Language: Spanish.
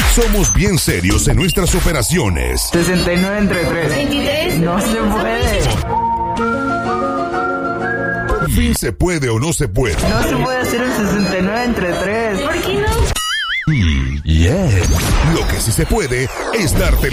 Somos bien serios en nuestras operaciones. 69 entre 3. 23. No se puede. Por fin se puede o no se puede. No se puede hacer un 69 entre 3. ¿Por qué no? Lo que sí se puede es darte